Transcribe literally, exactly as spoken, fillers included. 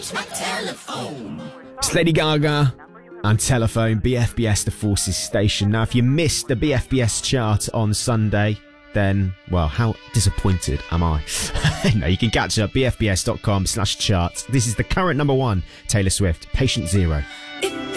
It's Lady Gaga on Telephone, B F B S The Forces station. Now, if you missed the B F B S chart on Sunday, then, well, how disappointed am I? No, you can catch up, bfbs.com slash charts. This is the current number one, Taylor Swift, Patient Zero. It